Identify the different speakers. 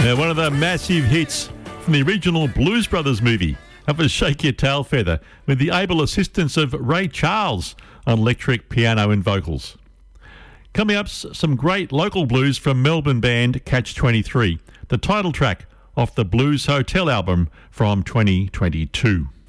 Speaker 1: Now, one of the massive hits from the original Blues Brothers movie, that was Shake Your Tail Feather, with the able assistance of Ray Charles on electric piano and vocals. Coming up, some great local blues from Melbourne band Catch 23, the title track off the Blues Hotel album from 2022.